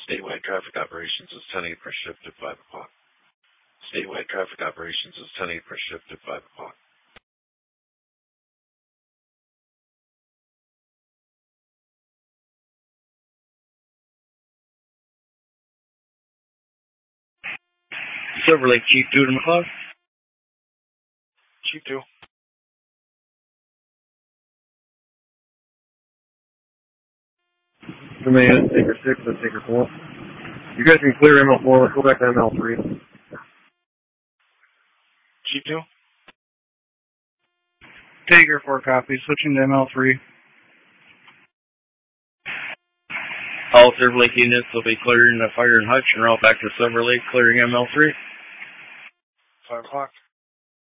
Statewide traffic operations is 10-8 for shift at 5 o'clock. Statewide traffic operations is 10-8 for shift at 5 o'clock. Silver Lake Chief 2 to McLeod. Chief 2. Command, Taker 6 and Taker 4. You guys can clear ML4, let's go back to ML3. Chief 2. Taker 4 copy, switching to ML3. All Silver Lake units will be clearing the fire and hutch and route back to Silver Lake, clearing ML3. 5 o'clock.